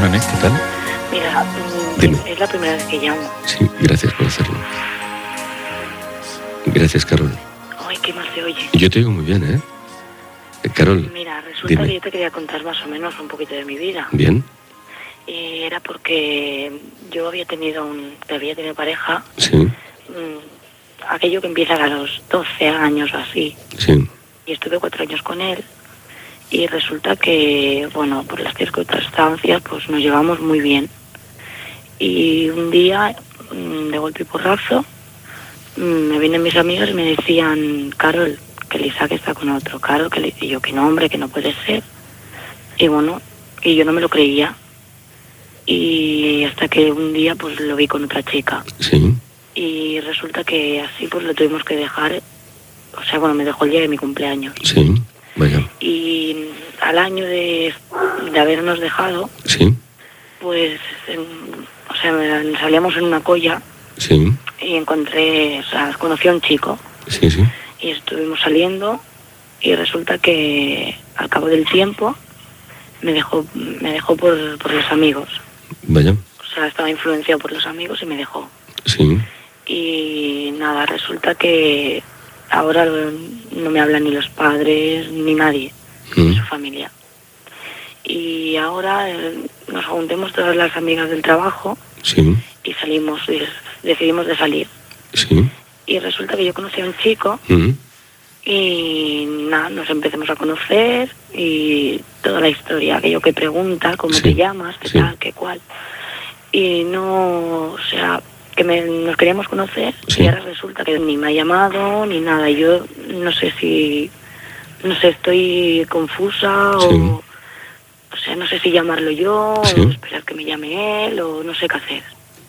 Perdóname, ¿qué tal? Mira, Dime. es la primera vez que llamo. Sí, gracias por hacerlo. Gracias, Carol. Ay, qué mal se oye. Yo te oigo muy bien, ¿eh? Carol, Mira, resulta dime. que yo te quería contar más o menos un poquito de mi vida. ¿Bien? Y era porque yo había tenido pareja, Sí, aquello que empieza a los 12 años o así. sí, Y estuve 4 años con él. Y resulta que, bueno, por las circunstancias, pues nos llevamos muy bien. Y un día, de golpe y porrazo, me vienen mis amigos y me decían: Carol, que el Isaac está con otro. Carol, y yo, que no, hombre, que no puede ser. Y bueno, y yo no me lo creía. Y hasta que un día pues lo vi con otra chica. sí, Y resulta que así pues lo tuvimos que dejar. O sea, bueno, me dejó el día de mi cumpleaños. sí, vaya, Y al año de habernos dejado, sí, pues, o sea, salíamos en una colla sí, y conocí a un chico sí, sí, y estuvimos saliendo y resulta que al cabo del tiempo me dejó por los amigos. vaya, O sea, estaba influenciado por los amigos y me dejó. sí, Y nada, resulta que ahora no me hablan ni los padres ni nadie de su familia. Y ahora nos juntemos todas las amigas del trabajo sí, y decidimos de salir. sí, Y resulta que yo conocí a un chico y nada, nos empezamos a conocer y toda la historia, aquello que pregunta, cómo te llamas, qué tal, qué cual. Y no, o sea, que nos queríamos conocer y ahora resulta que ni me ha llamado ni nada. Yo no sé estoy confusa o sea, no sé si llamarlo yo o esperar que me llame él o no sé qué hacer.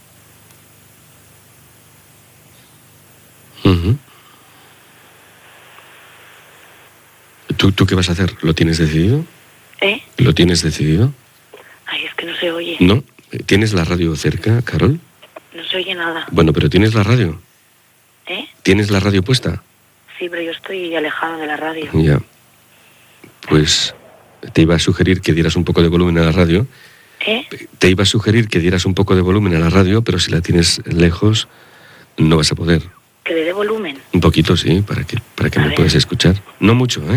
¿Tú qué vas a hacer? ¿Lo tienes decidido? ¿Lo tienes decidido? Ay, es que no se oye. ¿No? ¿Tienes la radio cerca, Carol? No se oye nada. Bueno, pero ¿tienes la radio? ¿Tienes la radio puesta? Sí, pero yo estoy alejada de la radio. Ya. Pues te iba a sugerir que dieras un poco de volumen a la radio. Te iba a sugerir que dieras un poco de volumen a la radio, pero si la tienes lejos, no vas a poder. ¿Que le dé volumen? Un poquito, sí, para que me puedas escuchar. No mucho, ¿eh?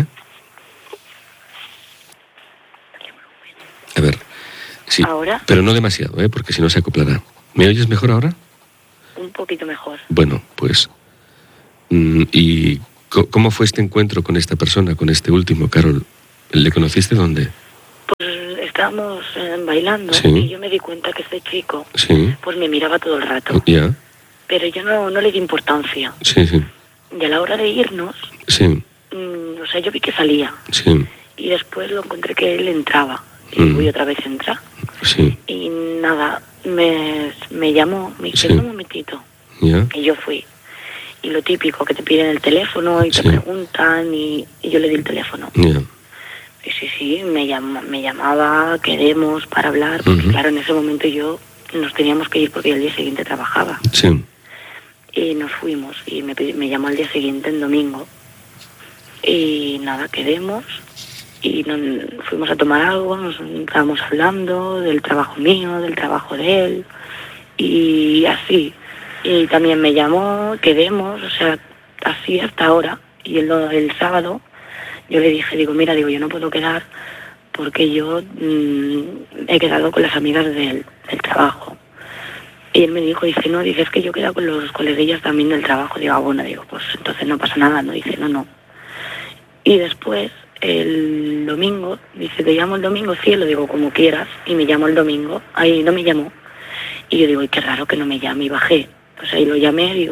A ver, sí. ¿Ahora? Pero no demasiado, ¿eh? Porque si no se acoplará. ¿Me oyes mejor ahora? Un poquito mejor. Bueno, pues... ¿Y cómo fue este encuentro con esta persona, con este último, Carol? ¿Le conociste dónde? Pues estábamos bailando y yo me di cuenta que este chico pues me miraba todo el rato. Ya. Pero yo no le di importancia. Sí, sí. Y a la hora de irnos, o sea, yo vi que salía. Sí. Y después lo encontré que él entraba. Y voy otra vez a entrar. Sí. Y nada, me llamó, me dice, un momentito. Y yo fui. Y lo típico, que te piden el teléfono y te preguntan y yo le di el teléfono. Y sí, me llamaba, quedemos para hablar, porque claro, en ese momento nos teníamos que ir porque el día siguiente trabajaba. Sí. Y nos fuimos y me llamó al día siguiente, en domingo. Y nada, quedemos y fuimos a tomar algo, nos estábamos hablando del trabajo mío, del trabajo de él y así. Y también me llamó, quedemos, o sea, así hasta ahora. Y el sábado yo le dije, mira, yo no puedo quedar porque yo he quedado con las amigas del trabajo. Y él me dice, no, es que yo he quedado con los coleguillas también del trabajo. Digo, bueno, pues entonces no pasa nada, ¿no? Dice, no. Y después, el domingo, dice, ¿te llamo el domingo? Sí, lo digo, como quieras. Y me llamó el domingo, ahí no me llamó. Y yo digo, qué raro que no me llame, y bajé. Pues ahí lo llamé, y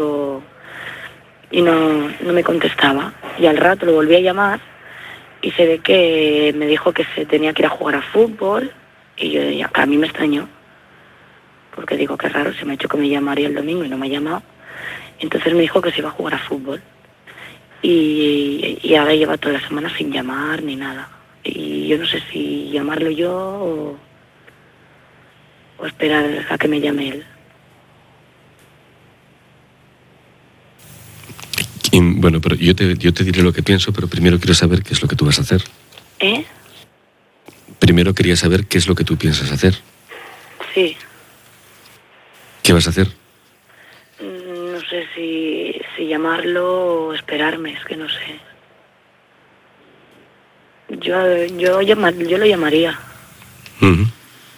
no me contestaba. Y al rato lo volví a llamar y se ve que me dijo que se tenía que ir a jugar a fútbol y yo ya, a mí me extrañó porque digo, qué raro, se me ha hecho que me llamaría el domingo y no me ha llamado. Entonces me dijo que se iba a jugar a fútbol y ahora lleva toda la semana sin llamar ni nada. Y yo no sé si llamarlo yo o esperar a que me llame él. Bueno, pero yo te diré lo que pienso, pero primero quiero saber qué es lo que tú vas a hacer. ¿Eh? Primero quería saber qué es lo que tú piensas hacer. Sí. ¿Qué vas a hacer? No sé si llamarlo o esperarme, es que no sé. Yo lo llamaría. Uh-huh.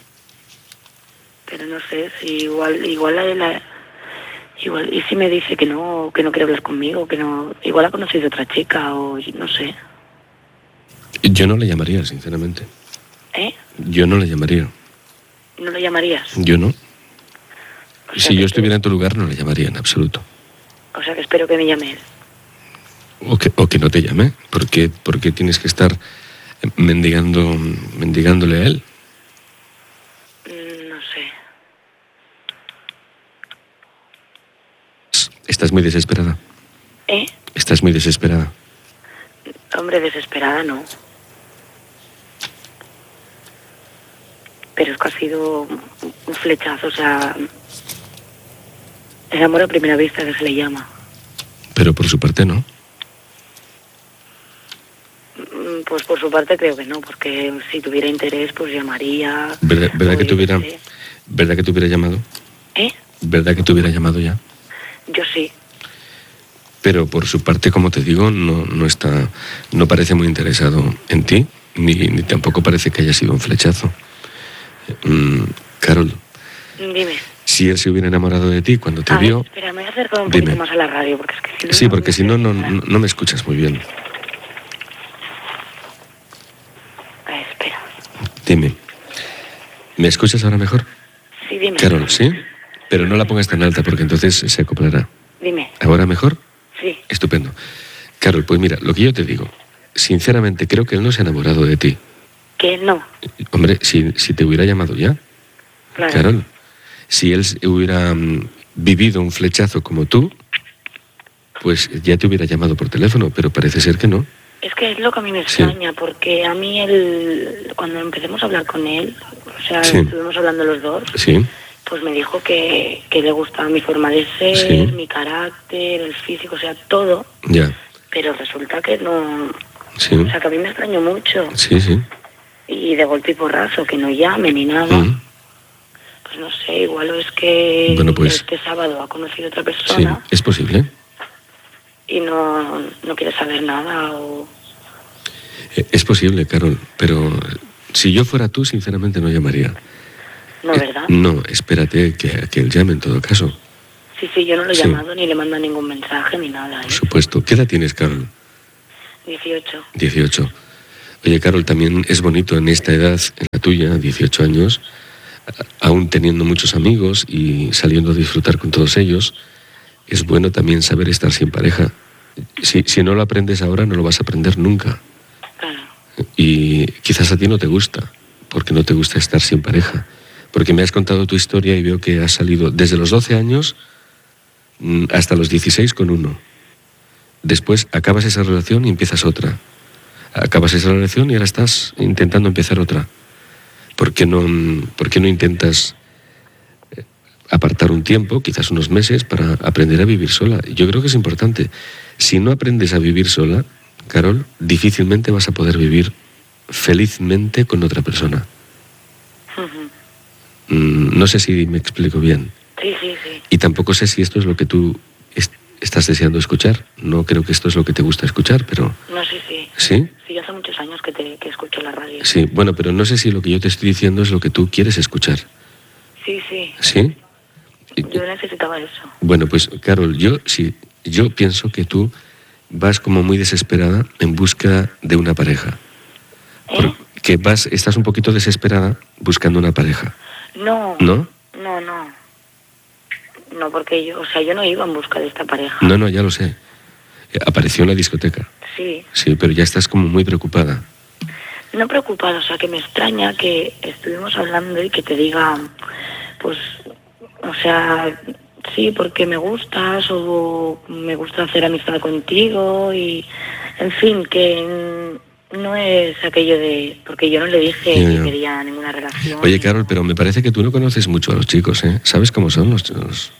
Pero no sé si igual y si me dice que no quiere hablar conmigo, que no, igual ha conocido otra chica o no sé. Yo no le llamaría, sinceramente. ¿Eh? Yo no le llamaría. ¿No le llamarías? Yo no. O sea Si yo estuviera en tu lugar, no le llamaría en absoluto. O sea que espero que me llame él. O que no te llame. Porque tienes que estar mendigándole a él. No sé. Estás muy desesperada. ¿Eh? Estás muy desesperada. Hombre, desesperada no. Pero es que ha sido un flechazo, o sea... El amor a primera vista que se le llama. Pero por su parte no. Pues por su parte creo que no, porque si tuviera interés pues llamaría. ¿Verdad que te hubiera llamado? ¿Eh? ¿Verdad que te hubiera llamado ya? Yo sí. Pero por su parte, como te digo, no parece muy interesado en ti, ni tampoco parece que haya sido un flechazo. Carol. Dime. Si él se hubiera enamorado de ti cuando te vio... Espera, me voy a acercar un poquito más a la radio, porque es que si no... Sí, porque si no me escuchas muy bien. Espera. Dime. ¿Me escuchas ahora mejor? Sí, dime. Carol, ¿sí? Pero no la pongas tan alta porque entonces se acoplará. Dime. ¿Ahora mejor? Sí. Estupendo. Carol, pues mira, lo que yo te digo, sinceramente creo que él no se ha enamorado de ti. ¿Que no? Hombre, si te hubiera llamado ya. Claro. Carol, si él hubiera vivido un flechazo como tú, pues ya te hubiera llamado por teléfono, pero parece ser que no. Es que es lo que a mí me extraña, porque a mí cuando empecemos a hablar con él, o sea, estuvimos hablando los dos, pues me dijo que le gustaba mi forma de ser, mi carácter, el físico, o sea, todo. Ya. Pero resulta que no... Sí. O sea, que a mí me extrañó mucho. Sí, sí. Y de golpe y porrazo, que no llame ni nada. Pues no sé, igual es que este sábado ha conocido a otra persona. Sí, es posible. Y no quiere saber nada o... Es posible, Carol, pero si yo fuera tú, sinceramente no llamaría. No, ¿verdad? No, espérate que él llame en todo caso. Sí, yo no lo he llamado ni le mando ningún mensaje ni nada. Por supuesto. ¿Qué edad tienes, Carol? 18. 18. Oye, Carol, también es bonito en esta edad, en la tuya, 18 años, aún teniendo muchos amigos y saliendo a disfrutar con todos ellos, es bueno también saber estar sin pareja. Si no lo aprendes ahora, no lo vas a aprender nunca. Claro. Y quizás a ti no te gusta, porque no te gusta estar sin pareja. Porque me has contado tu historia y veo que has salido desde los 12 años hasta los 16 con uno. Después acabas esa relación y empiezas otra. Acabas esa relación y ahora estás intentando empezar otra. ¿Por qué no intentas apartar un tiempo, quizás unos meses, para aprender a vivir sola? Yo creo que es importante. Si no aprendes a vivir sola, Carol, difícilmente vas a poder vivir felizmente con otra persona. No sé si me explico bien. Sí. Y tampoco sé si esto es lo que tú estás deseando escuchar. No creo que esto es lo que te gusta escuchar, pero... No, sí. ¿Sí? Sí, hace muchos años que escucho la radio. Sí, bueno, pero no sé si lo que yo te estoy diciendo es lo que tú quieres escuchar. Sí. ¿Sí? Yo necesitaba eso. Bueno, pues, Carol, yo pienso que tú vas como muy desesperada en busca de una pareja. Que estás un poquito desesperada buscando una pareja. No. ¿No? No, porque yo no iba en busca de esta pareja. No, ya lo sé. Apareció en la discoteca. Sí. Sí, pero ya estás como muy preocupada. No preocupada, o sea, que me extraña que estuvimos hablando y que te diga, pues, o sea, sí, porque me gustas o me gusta hacer amistad contigo y, en fin, que no es aquello de... Porque yo no le dije que quería ninguna relación. Oye, Carol, pero me parece que tú no conoces mucho a los chicos, ¿eh? ¿Sabes cómo son los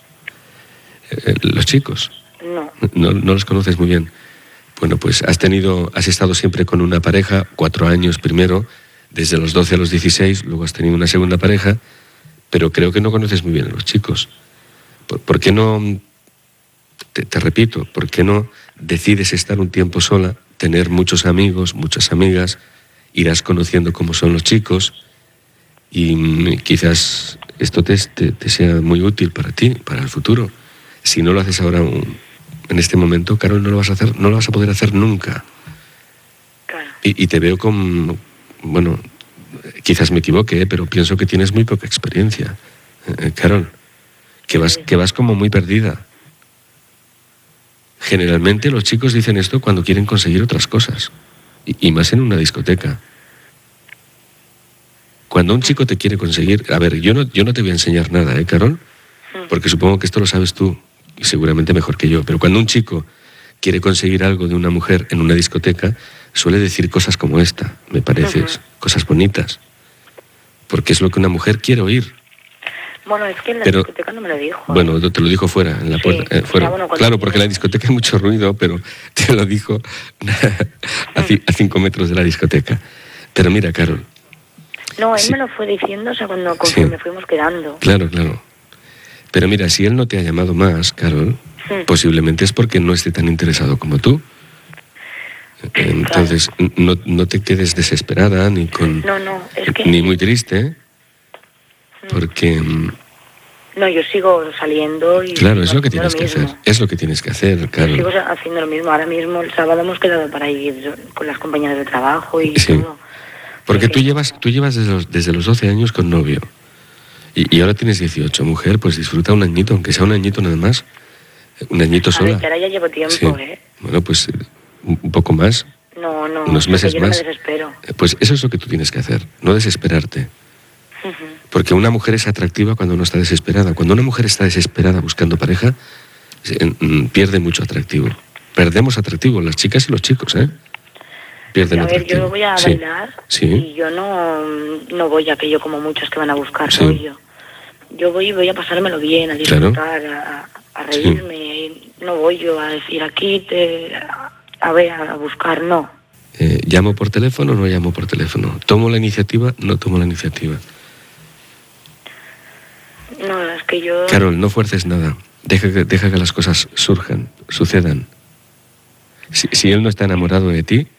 chicos? No los conoces muy bien. Bueno, pues has estado siempre con una pareja, 4 años primero, desde los 12 a los 16, luego has tenido una segunda pareja, pero creo que no conoces muy bien a los chicos. ¿Por qué no, te repito, por qué no decides estar un tiempo sola, tener muchos amigos, muchas amigas, irás conociendo cómo son los chicos y quizás esto te sea muy útil para ti, para el futuro. Si no lo haces ahora, en este momento, Carol, no lo vas a poder hacer nunca. Claro. Y te veo con, bueno, quizás me equivoque, pero pienso que tienes muy poca experiencia, Carol, que vas como muy perdida. Generalmente los chicos dicen esto cuando quieren conseguir otras cosas, y más en una discoteca. Cuando un chico te quiere conseguir... A ver, yo no te voy a enseñar nada, Carol, porque supongo que esto lo sabes tú, y seguramente mejor que yo, pero cuando un chico quiere conseguir algo de una mujer en una discoteca, suele decir cosas como esta, me parece, cosas bonitas, porque es lo que una mujer quiere oír. Bueno, es que en la discoteca no me lo dijo. Bueno, te lo dijo fuera, en la puerta. Fuera. Bueno, claro, porque en la discoteca hay mucho ruido, pero te lo dijo a 5 metros de la discoteca. Pero mira, Carol... No, él me lo fue diciendo, o sea, cuando me fuimos quedando. Claro. Pero mira, si él no te ha llamado más, Carol, posiblemente es porque no esté tan interesado como tú. Entonces, claro. No te quedes desesperada ni con... No, es que... Ni muy triste, porque... No, yo sigo saliendo y... Claro, es lo que tienes que hacer. Es lo que tienes que hacer, Carol. Yo sigo haciendo lo mismo. Ahora mismo, el sábado, hemos quedado para ir con las compañeras de trabajo y todo. Porque tú llevas desde los 12 años con novio. Y ahora tienes 18. Mujer, pues disfruta un añito, aunque sea un añito nada más. Un añito sola. A ver, que ahora ya llevo tiempo, Bueno, pues un poco más. No. Unos meses yo más. No me desespero. Pues eso es lo que tú tienes que hacer. No desesperarte. Porque una mujer es atractiva cuando no está desesperada. Cuando una mujer está desesperada buscando pareja, pierde mucho atractivo. Perdemos atractivo, las chicas y los chicos, pierden atractivo. Yo voy a bailar y yo no voy a aquello como muchos que van a buscar rollo. Yo voy a pasármelo bien, a disfrutar, a reírme. No voy yo a decir aquí, a buscar, no. ¿Llamo por teléfono o no llamo por teléfono? ¿Tomo la iniciativa? No tomo la iniciativa. No, es que yo... Carol, no fuerces nada. Deja que las cosas sucedan. Si él no está enamorado de ti,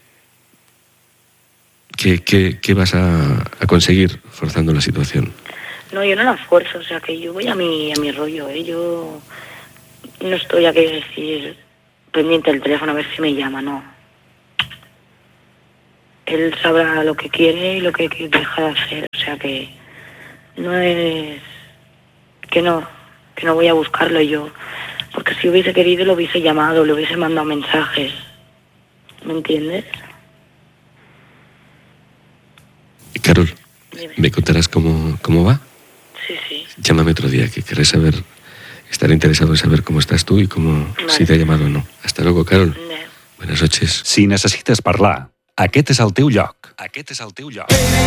¿qué vas a conseguir forzando la situación? No, yo no la fuerzo, o sea, que yo voy a mi rollo, Yo no estoy a que decir pendiente del teléfono a ver si me llama, no. Él sabrá lo que quiere y lo que deja de hacer, o sea que no es... que no voy a buscarlo yo, porque si hubiese querido lo hubiese llamado, le hubiese mandado mensajes, ¿me entiendes? Carol, ¿me contarás cómo va? Sí. Llámame otro día, que querré saber, estaré interesado en saber cómo estás tú y si te ha llamado o no. Hasta luego, Carol. Buenas noches. Si necessites parlar, aquest és el teu lloc. Aquest és el teu lloc.